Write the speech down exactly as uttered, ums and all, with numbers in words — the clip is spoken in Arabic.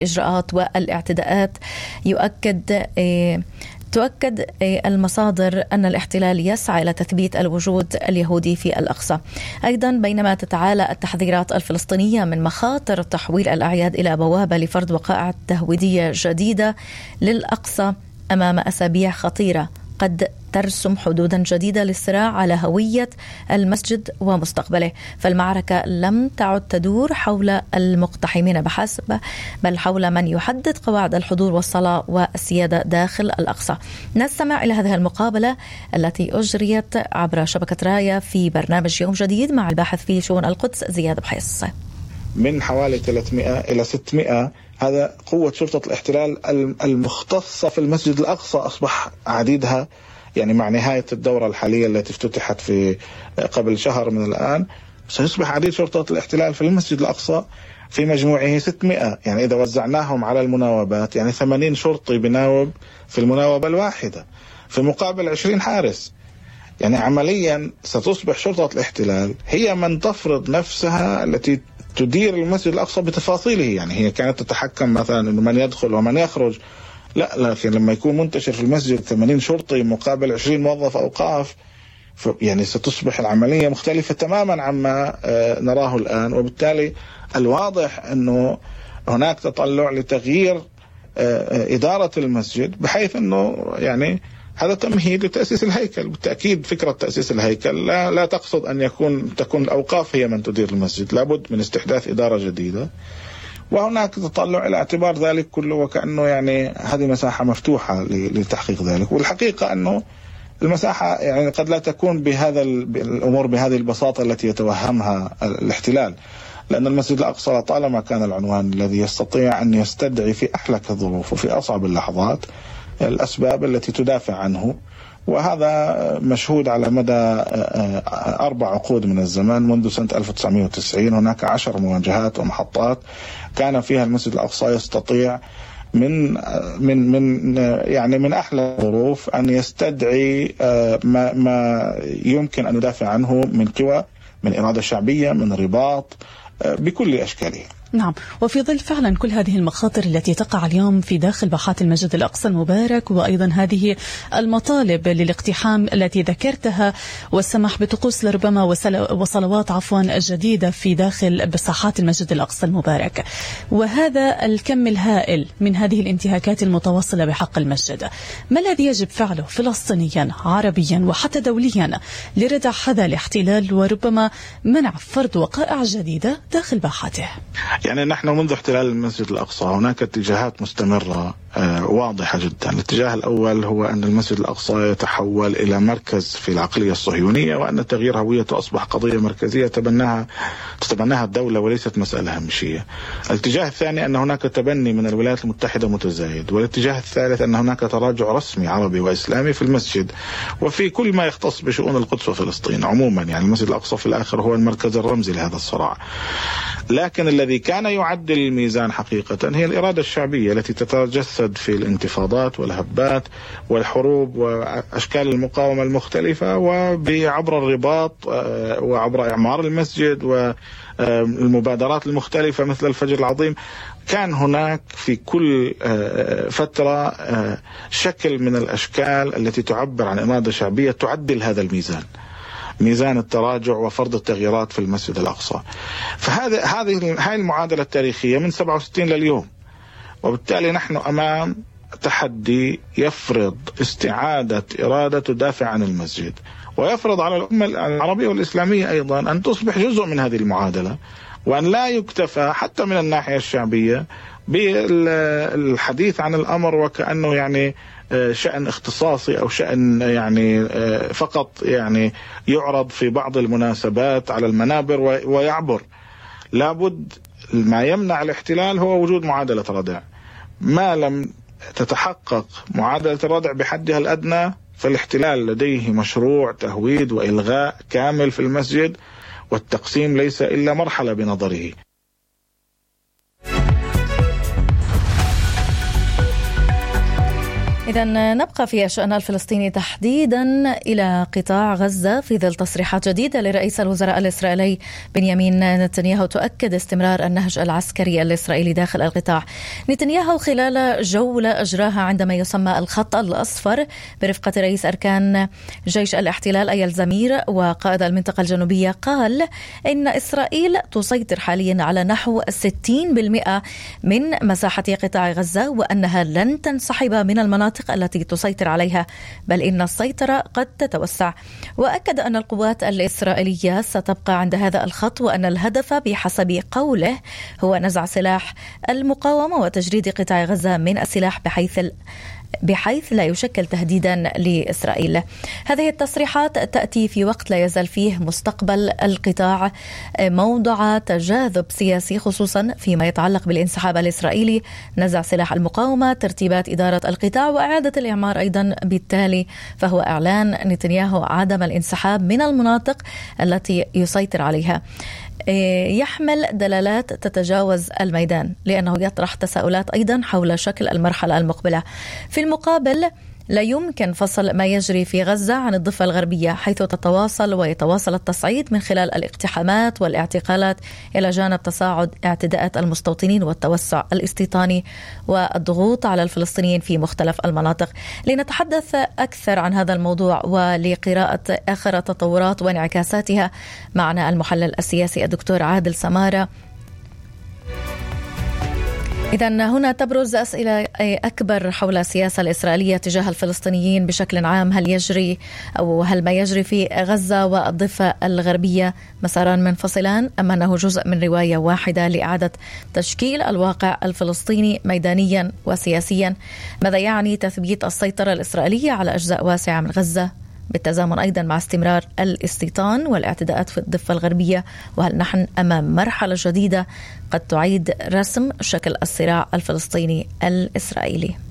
الإجراءات والاعتداءات. يؤكد تؤكد المصادر أن الاحتلال يسعى إلى تثبيت الوجود اليهودي في الأقصى. أيضا بينما تتعالى التحذيرات الفلسطينية من مخاطر تحويل الأعياد إلى بوابة لفرض وقائع تهويدية جديدة للأقصى أمام أسابيع خطيرة قد ترسم حدودا جديدة للصراع على هوية المسجد ومستقبله. فالمعركة لم تعد تدور حول المقتحمين بحسب، بل حول من يحدد قواعد الحضور والصلاة والسيادة داخل الأقصى. نستمع إلى هذه المقابلة التي أجريت عبر شبكة راية في برنامج يوم جديد مع الباحث في شؤون القدس زياد بحيص. من حوالي ثلاثمائة إلى ستمائة، هذا قوة شرطة الاحتلال المختصة في المسجد الأقصى أصبح عديدها. يعني مع نهاية الدورة الحالية التي افتتحت في قبل شهر من الآن، سيصبح عديد شرطة الاحتلال في المسجد الأقصى في مجموعه ستمائة. يعني إذا وزعناهم على المناوبات يعني ثمانين شرطي بناوب في المناوبة الواحدة في مقابل عشرين حارس. يعني عمليا ستصبح شرطة الاحتلال هي من تفرض نفسها التي تدير المسجد الأقصى بتفاصيله. يعني هي كانت تتحكم مثلا إنه من يدخل ومن يخرج، لا، لكن لما يكون منتشر في المسجد ثمانين شرطي مقابل عشرين موظف أوقاف، يعني ستصبح العملية مختلفة تماما عما نراه الآن. وبالتالي الواضح أنه هناك تطلع لتغيير إدارة المسجد، بحيث أنه يعني هذا تمهيد لتأسيس الهيكل. بالتأكيد فكرة تأسيس الهيكل لا, لا تقصد أن يكون تكون الأوقاف هي من تدير المسجد، لابد من استحداث إدارة جديدة. وهناك تطلع إلى اعتبار ذلك كله وكأنه يعني هذه مساحة مفتوحة لتحقيق ذلك. والحقيقة أنه المساحة يعني قد لا تكون بهذا الأمور بهذه البساطة التي يتوهمها الاحتلال، لأن المسجد الأقصى طالما كان العنوان الذي يستطيع أن يستدعي في أحلك الظروف وفي أصعب اللحظات الأسباب التي تدافع عنه. وهذا مشهود على مدى أربع عقود من الزمان. منذ سنة ألف وتسعمائة وتسعين هناك عشر مواجهات ومحطات كان فيها المسجد الأقصى يستطيع من من من يعني من أحلى الظروف أن يستدعي ما ما يمكن أن يدافع عنه من قوى، من إرادة شعبية، من رباط، بكل أشكاله. نعم، وفي ظل فعلا كل هذه المخاطر التي تقع اليوم في داخل باحات المسجد الأقصى المبارك، وأيضا هذه المطالب للاقتحام التي ذكرتها والسماح بطقوس لربما وصلوات عفوا جديدة في داخل بساحات المسجد الأقصى المبارك، وهذا الكم الهائل من هذه الانتهاكات المتواصلة بحق المسجد، ما الذي يجب فعله فلسطينيا عربيا وحتى دوليا لردع هذا الاحتلال وربما منع فرض وقائع جديدة داخل باحاته؟ يعني نحن منذ احتلال المسجد الأقصى هناك اتجاهات مستمرة واضحة جدا. الاتجاه الأول هو أن المسجد الأقصى يتحول إلى مركز في العقلية الصهيونية، وأن تغيير هويته أصبح قضية مركزية تبناها تتبناها الدولة وليست مسألة هامشية. الاتجاه الثاني أن هناك تبني من الولايات المتحدة متزايد، والاتجاه الثالث أن هناك تراجع رسمي عربي وإسلامي في المسجد وفي كل ما يختص بشؤون القدس وفلسطين عموما. يعني المسجد الأقصى في الآخر هو المركز الرمزي لهذا الصراع. لكن الذي كان يعدل الميزان حقيقة هي الإرادة الشعبية التي تتجسد في الانتفاضات والهبات والحروب وأشكال المقاومة المختلفة، وعبر الرباط وعبر إعمار المسجد والمبادرات المختلفة مثل الفجر العظيم. كان هناك في كل فترة شكل من الأشكال التي تعبر عن إرادة شعبية تعدل هذا الميزان، ميزان التراجع وفرض التغييرات في المسجد الأقصى. فهذه هذه هاي المعادلة التاريخية من سبعة وستين لليوم، وبالتالي نحن أمام تحدي يفرض استعادة إرادة تدافع عن المسجد، ويفرض على الأمة العربية والإسلامية أيضا أن تصبح جزء من هذه المعادلة، وأن لا يكتفى حتى من الناحية الشعبية بالحديث عن الأمر وكأنه يعني شأن اختصاصي أو شأن يعني فقط يعني يعرض في بعض المناسبات على المنابر ويعبر. لابد ما يمنع الاحتلال هو وجود معادلة ردع. ما لم تتحقق معادلة الردع بحدها الأدنى فالاحتلال لديه مشروع تهويد وإلغاء كامل في المسجد، والتقسيم ليس إلا مرحلة بنظره. إذا نبقى في الشأن الفلسطيني تحديدا إلى قطاع غزة في ظل تصريحات جديدة لرئيس الوزراء الإسرائيلي بنيامين نتنياهو تؤكد استمرار النهج العسكري الإسرائيلي داخل القطاع. نتنياهو خلال جولة أجراها عندما يسمى الخط الأصفر برفقة رئيس أركان جيش الاحتلال أيال زمير وقائد المنطقة الجنوبية قال إن إسرائيل تسيطر حاليا على نحو ستين بالمئة من مساحة قطاع غزة وأنها لن تنسحب من المناطق التي تسيطر عليها بل إن السيطرة قد تتوسع. وأكد أن القوات الإسرائيلية ستبقى عند هذا الخط وأن الهدف بحسب قوله هو نزع سلاح المقاومة وتجريد قطاع غزة من السلاح بحيث بحيث لا يشكل تهديدا لإسرائيل. هذه التصريحات تأتي في وقت لا يزال فيه مستقبل القطاع موضع تجاذب سياسي خصوصا فيما يتعلق بالانسحاب الإسرائيلي، نزع سلاح المقاومة، ترتيبات إدارة القطاع وإعادة الإعمار أيضا. بالتالي فهو إعلان نتنياهو عدم الانسحاب من المناطق التي يسيطر عليها يحمل دلالات تتجاوز الميدان لأنه يطرح تساؤلات أيضا حول شكل المرحلة المقبلة. في المقابل لا يمكن فصل ما يجري في غزة عن الضفة الغربية حيث تتواصل ويتواصل التصعيد من خلال الاقتحامات والاعتقالات إلى جانب تصاعد اعتداءات المستوطنين والتوسع الاستيطاني والضغوط على الفلسطينيين في مختلف المناطق. لنتحدث أكثر عن هذا الموضوع ولقراءة آخر تطورات وانعكاساتها معنا المحلل السياسي الدكتور عادل سمارة. إذن هنا تبرز أسئلة أكبر حول السياسة الإسرائيلية تجاه الفلسطينيين بشكل عام. هل يجري أو هل ما يجري في غزة والضفة الغربية مساران منفصلان أم أنه جزء من رواية واحدة لإعادة تشكيل الواقع الفلسطيني ميدانيا وسياسيا؟ ماذا يعني تثبيت السيطرة الإسرائيلية على أجزاء واسعة من غزة بالتزامن أيضا مع استمرار الاستيطان والاعتداءات في الضفة الغربية؟ وهل نحن أمام مرحلة جديدة قد تعيد رسم شكل الصراع الفلسطيني الإسرائيلي؟